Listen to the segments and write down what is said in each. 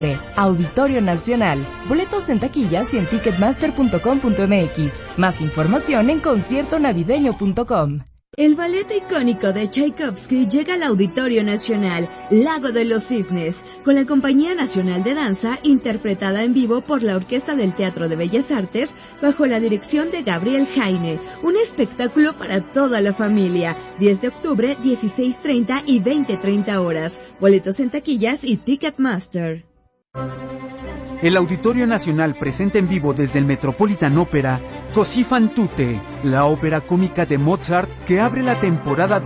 Auditorio Nacional. Boletos en taquillas y en ticketmaster.com.mx. Más información en conciertonavideño.com. El ballet icónico de Tchaikovsky llega al Auditorio Nacional, Lago de los Cisnes, con la Compañía Nacional de Danza, interpretada en vivo por la Orquesta del Teatro de Bellas Artes, bajo la dirección de Gabriel Jaine. Un espectáculo para toda la familia. 10 de octubre, 16:30 y 20:30 horas. Boletos en taquillas y Ticketmaster. El Auditorio Nacional presenta en vivo desde el Metropolitan Opera Così fan tutte, la ópera cómica de Mozart que abre la temporada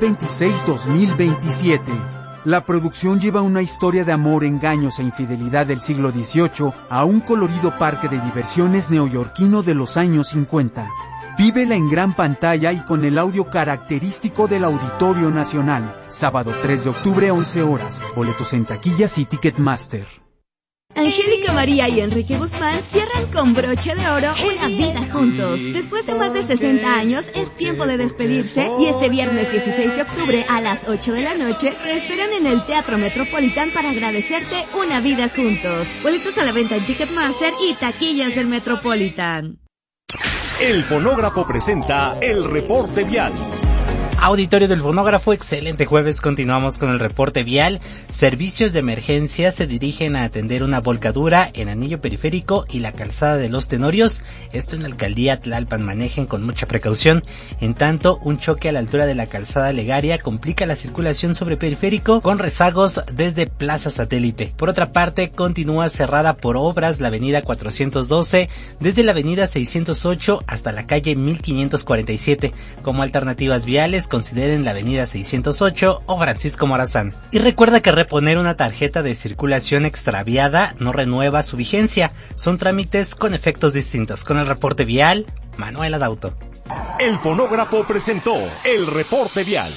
2026-2027. La producción lleva una historia de amor, engaños e infidelidad del siglo XVIII a un colorido parque de diversiones neoyorquino de los años 50. Vívela en gran pantalla y con el audio característico del Auditorio Nacional. Sábado 3 de octubre, 11 horas. Boletos en taquillas y Ticketmaster. Angélica María y Enrique Guzmán cierran con broche de oro una vida juntos. Después de más de 60 años, es tiempo de despedirse y este viernes 16 de octubre a las 8 de la noche te esperan en el Teatro Metropolitan para agradecerte una vida juntos. Boletos a la venta en Ticketmaster y taquillas del Metropolitan. El Fonógrafo presenta el reporte vial. Auditorio del Fonógrafo, excelente jueves, continuamos con el reporte vial. Servicios de emergencia se dirigen a atender una volcadura en Anillo Periférico y la Calzada de los Tenorios, esto en la Alcaldía Tlalpan, manejen con mucha precaución. En tanto, un choque a la altura de la Calzada Legaria complica la circulación sobre Periférico con rezagos desde Plaza Satélite. Por otra parte, continúa cerrada por obras la avenida 412 desde la avenida 608 hasta la calle 1547. Como alternativas viales, consideren la avenida 608 o Francisco Morazán. Y recuerda que reponer una tarjeta de circulación extraviada no renueva su vigencia. Son trámites con efectos distintos. Con el reporte vial, Manuel Adauto. El Fonógrafo presentó el reporte vial.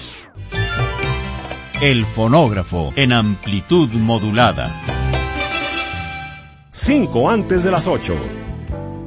El Fonógrafo en amplitud modulada. 5 antes de las 8.